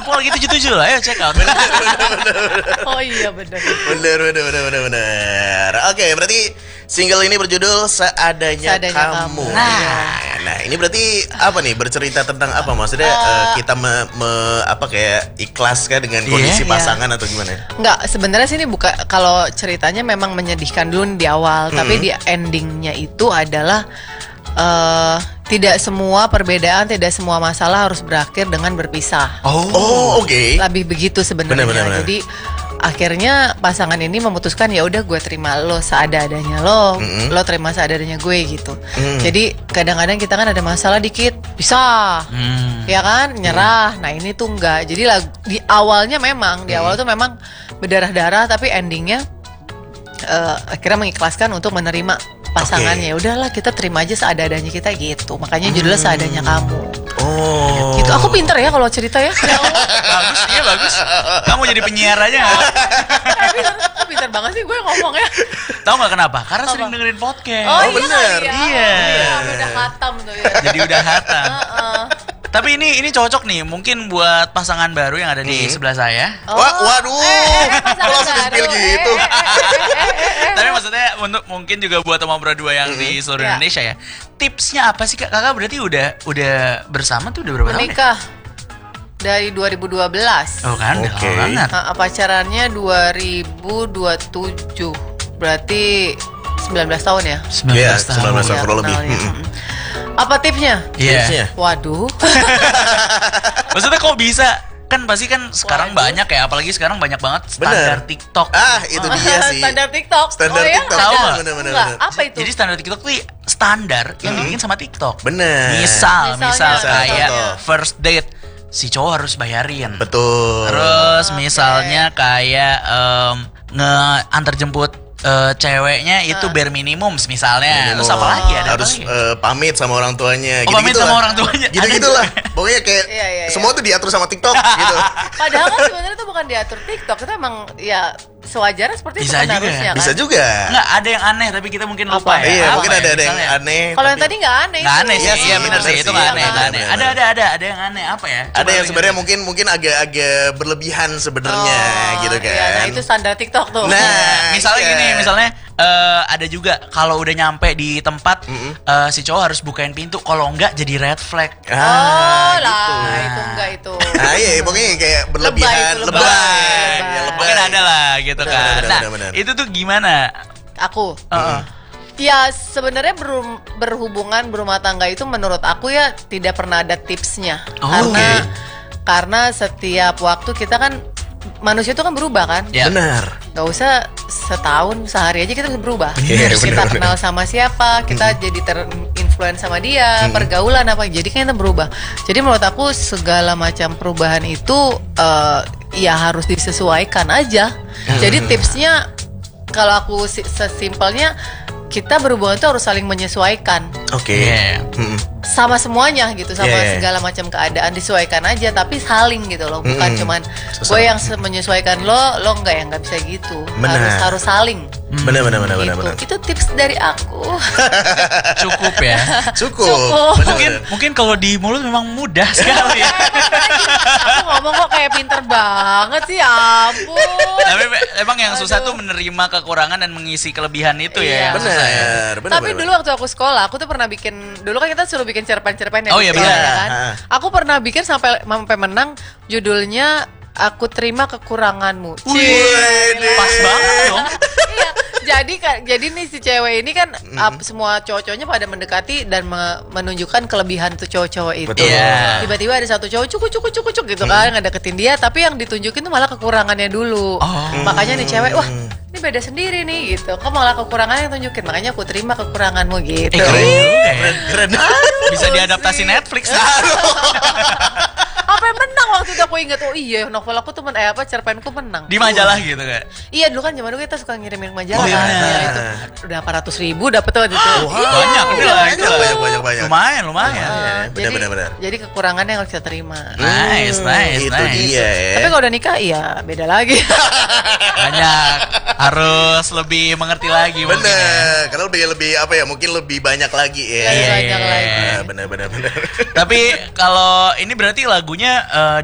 jempol gitu tujuh lah, ayo check out. Oh iya benar. Bener. Oke, berarti single ini berjudul Seadanya Kamu. Nah, ini berarti apa nih? Bercerita tentang apa? Maksudnya kita kayak ikhlas kan dengan kondisi pasangan atau gimana? Enggak, sebenarnya sih ini bukan, kalau ceritanya memang menyedihkan dulu di awal, tapi di endingnya itu adalah tidak semua perbedaan, tidak semua masalah harus berakhir dengan berpisah. Oh, oke. Lebih begitu sebenarnya. Benar. Jadi akhirnya pasangan ini memutuskan ya udah gue terima lo seadanya lo, lo terima seadanya gue gitu. Jadi kadang-kadang kita kan ada masalah dikit pisah, ya kan nyerah. Nah ini tuh enggak. Jadi di awalnya memang di awal tuh memang berdarah-darah, tapi endingnya akhirnya mengikhlaskan untuk menerima pasangannya. Udahlah kita terima aja seadanya kita gitu. Makanya judulnya Seadanya Kamu. Oh. Gitu. Aku pinter ya kalau cerita ya. Bagus, iya bagus. Kamu jadi penyiar aja. Pinter banget sih gue ngomong ya. Tahu nggak kenapa? Karena sering dengerin podcast. Oh, bener. Iya. Udah khatam tuh ya. Jadi udah hatam. Tapi ini cocok nih, mungkin buat pasangan baru yang ada di sebelah saya. Waduh. Langsung spill gitu. Tapi maksudnya mungkin juga buat teman berdua yang di seluruh Indonesia ya. Tipsnya apa sih Kak? Kakak berarti udah bersama tuh udah berapa tahun? Menikah dari 2012. Oh kan, udah lama banget. Pacarannya 2027. Berarti 19 tahun ya? 19 tahun. tahun kurang lebih. Apa tipsnya? Iya. Waduh. Maksudnya kok bisa? Kan pasti kan sekarang banyak ya, apalagi sekarang banyak banget standar TikTok. Itu dia sih. Standar TikTok. Standar TikTok. Tahu nggak? Bener. Apa itu? Jadi standar TikTok tuh standar yang dibikin sama TikTok. Bener. Misal Misalnya. kayak Contoh. first date si cowok harus bayarin. Betul. Terus misalnya kayak ngeantar jemput ceweknya itu bare minimum misalnya. Terus apa lagi ada? Harus pamit sama orang tuanya. Pamit sama orang tuanya. Gitu-gitulah. Pokoknya kayak semua tuh diatur sama TikTok gitu. Padahal kan sebenarnya itu bukan diatur TikTok, itu emang ya sewajarnya seperti Bisa itu kan juga. harusnya kan. Bisa juga. Nggak, ada yang aneh tapi kita mungkin lupa ya. Iya, Apa mungkin ya, ada yang misalnya? aneh. Kalau yang tapi- tadi nggak aneh. Nggak aneh itu. sih, iya benar sih, itu nggak aneh, Iya, nggak aneh. benar. Ada yang aneh apa ya? Ada Coba yang lu sebenarnya ingat. mungkin agak berlebihan sebenarnya gitu kan. Iya, nah itu standar TikTok tuh. Nah, Misalnya iya. gini, misalnya ada juga kalau udah nyampe di tempat si cowok harus bukain pintu, kalau enggak jadi red flag. Oh lah, gitu. itu enggak itu. Nah, iya, pokoknya kayak berlebihan, Lebay. Ya, lebay. Mungkin ada lah gitu kan. Benar, Nah, benar. itu tuh gimana? Aku. Ya sebenarnya berhubungan berumah tangga itu menurut aku ya tidak pernah ada tipsnya. Karena setiap waktu kita kan manusia itu kan berubah kan. Ya. Benar. Gak usah setahun, sehari aja kita bisa berubah. Bener, Kita bener. kenal sama siapa, kita jadi terinfluence sama dia, pergaulan apa, jadi kan kita berubah. Jadi menurut aku segala macam perubahan itu ya harus disesuaikan aja. Jadi tipsnya kalau aku sesimpelnya kita berhubungan itu harus saling menyesuaikan Oke. Iya. sama semuanya gitu, sama Yeah. segala macam keadaan disesuaikan aja, tapi saling gitu loh, bukan cuman gue yang menyesuaikan lo nggak, yang nggak bisa gitu. Benar. Harus saling. Benar. Gitu. Itu tips dari aku. Cukup ya. Cukup. Benar. Mungkin kalau di mulut memang mudah sekali. Aku ngomong kok kayak pinter banget sih, ya ampun. Tapi emang yang susah tuh menerima kekurangan dan mengisi kelebihan itu ya. Iya. yang susah ya. Benar. Tapi dulu waktu aku sekolah, aku tuh pernah bikin, dulu kan kita suruh bikin cerpen-cerpen ya. Oh iya, di sekolah, benar. ya kan? Aku pernah bikin sampai menang, judulnya Aku Terima Kekuranganmu. Pas banget dong. Iya, jadi nih si cewek ini kan semua cowok-cowoknya pada mendekati dan menunjukkan kelebihan tuh cowok-cowok itu. Betul. Iya. Tiba-tiba ada satu cowok cuk gitu kan ngedeketin dia, tapi yang ditunjukin tuh malah kekurangannya dulu. Makanya nih cewek, wah ini beda sendiri nih gitu. Kok malah kekurangannya yang tunjukin? Makanya aku terima kekuranganmu gitu. Keren juga ya. Keren. Bisa diadaptasi Netflix. Apa yang menang waktu itu aku ingat, oh iya novel aku tuh cerpenku menang. Di majalah gitu kayak. Iya dulu kan zaman dulu kita suka ngirimin majalah Oh, iya, kan. benar. Ya, itu udah 400.000 dapet tuh waktu itu. Banyak udah itu. Banyak. Lumayan. Benar. Jadi kekurangannya yang harus kita terima. Nice. Itu dia ya. Tapi kalau udah nikah iya beda lagi. Banyak. Harus lebih mengerti lagi mungkin ya. Bener, karena lebih apa ya? Mungkin lebih banyak lagi ya. Lebih banyak lagi. Bener. Tapi kalau ini berarti lagunya